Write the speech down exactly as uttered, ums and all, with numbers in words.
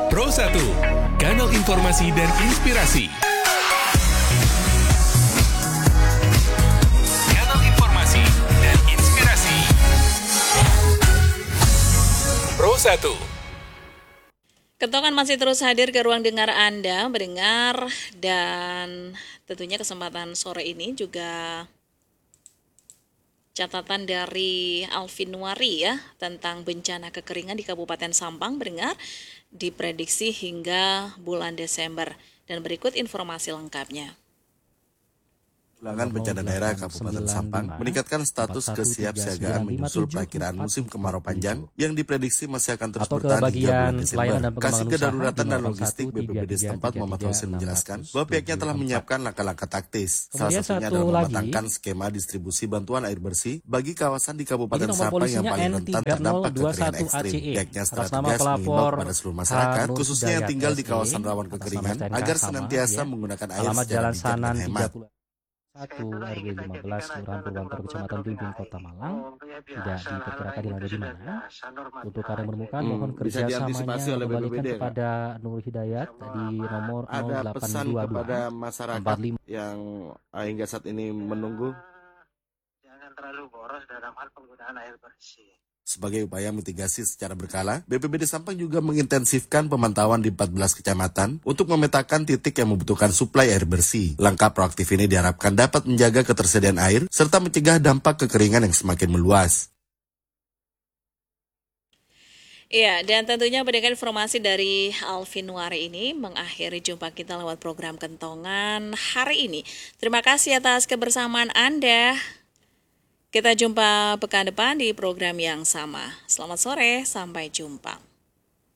Pro satu, kanal informasi dan inspirasi. Kanal informasi dan inspirasi. Pro satu. Kentongan masih terus hadir ke ruang dengar Anda, mendengar, dan tentunya kesempatan sore ini juga catatan dari Alvin Nuari ya tentang bencana kekeringan di Kabupaten Sampang, mendengar, diprediksi hingga bulan Desember. Dan berikut informasi lengkapnya. Penanggulangan Bencana Daerah Kabupaten Sampang meningkatkan status kesiapsiagaan menyusul perakiraan musim kemarau panjang yang diprediksi masih akan terus bertahan hingga bulan Desember. Kasih Kedaruratan dan Logistik B P B D setempat Muhammad Hussein menjelaskan bahwa pihaknya telah menyiapkan langkah-langkah taktis. Salah satunya adalah mematangkan skema distribusi bantuan air bersih bagi kawasan di Kabupaten Sampang yang paling rentan terdampak kekeringan ekstrim. Pihaknya secara tegas mengimbau kepada seluruh masyarakat, khususnya yang tinggal di kawasan rawan kekeringan, agar senantiasa menggunakan air secara bijak dan hemat. satu R W lima belas Kelurahan Purwantoro Kecamatan Bimbing Kota Malang tidak diperkirakan dilanda di mana. Untuk karya permukaan Hmm, mohon bisa kerjasamanya diantisipasi oleh B P B D, kembalikan Kak? kepada Nur Hidayat di nomor Ada nol delapan pesan dua dua kepada masyarakat empat lima. yang ah, hingga saat ini menunggu Jangan terlalu boros dalam hal penggunaan air bersih. sebagai upaya mitigasi secara berkala. B P B D Sampang juga mengintensifkan pemantauan di empat belas kecamatan untuk memetakan titik yang membutuhkan suplai air bersih. Langkah proaktif ini diharapkan dapat menjaga ketersediaan air serta mencegah dampak kekeringan yang semakin meluas. Iya, dan tentunya berikan informasi dari Alvin Nuari ini mengakhiri jumpa kita lewat program Kentongan hari ini. Terima kasih atas kebersamaan Anda. Kita jumpa pekan depan di program yang sama. Selamat sore, sampai jumpa.